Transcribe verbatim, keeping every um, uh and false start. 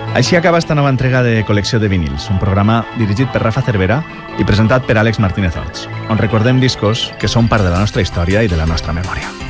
Així acaba esta nova entrega de Col·lecció de vinils, un programa dirigit per Rafa Cervera i presentat per Àlex Martínez Orts, on recordem discos que són part de la nostra història i de la nostra memòria.